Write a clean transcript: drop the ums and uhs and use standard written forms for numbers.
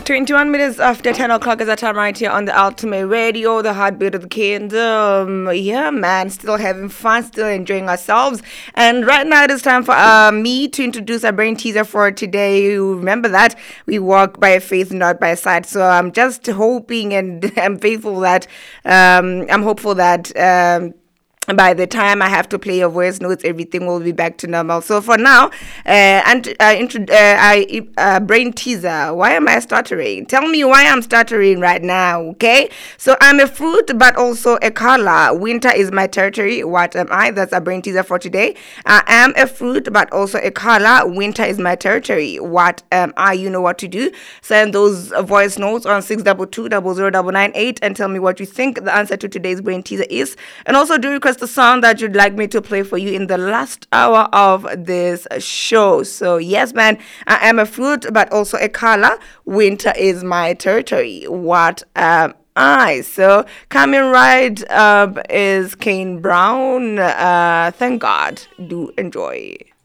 21 minutes after 10 o'clock is the time right here on the Ultimate Radio, the heartbeat of the kingdom. Yeah, man, still having fun, still enjoying ourselves. And right now it is time for me to introduce our brain teaser for today. You remember that we walk by faith, not by sight. So I'm just hoping and I'm faithful that, I'm hopeful that, by the time I have to play your voice notes, everything will be back to normal. So for now, brain teaser. Why am I stuttering? Tell me why I'm stuttering right now, okay? So I'm a fruit, but also a color. Winter is my territory. What am I? That's a brain teaser for today. I am a fruit, but also a color. Winter is my territory. What am I? You know what to do. Send those voice notes on 622-00998 and tell me what you think the answer to today's brain teaser is. And also do request the song that you'd like me to play for you in the last hour of this show. So yes, man, I am a fruit, but also a color. Winter is my territory. What am I? So coming right up is Kane Brown. Thank God. Do enjoy.